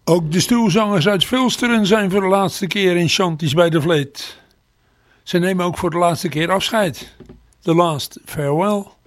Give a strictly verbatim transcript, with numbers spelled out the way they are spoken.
Ook de stoelzangers uit Vilsteren zijn voor de laatste keer in Shanties bij de Vleet. Ze nemen ook voor de laatste keer afscheid. The Last Farewell.